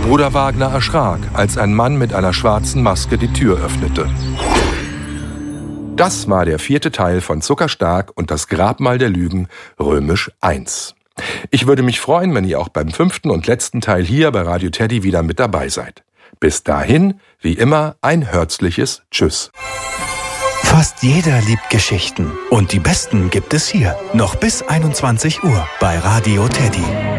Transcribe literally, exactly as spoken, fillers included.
Bruder Wagner erschrak, als ein Mann mit einer schwarzen Maske die Tür öffnete. Das war der vierte Teil von Zuckerstark und das Grabmal der Lügen, römisch eins. Ich würde mich freuen, wenn ihr auch beim fünften und letzten Teil hier bei Radio Teddy wieder mit dabei seid. Bis dahin, wie immer, ein herzliches Tschüss. Fast jeder liebt Geschichten und die besten gibt es hier. Noch bis einundzwanzig Uhr bei Radio Teddy.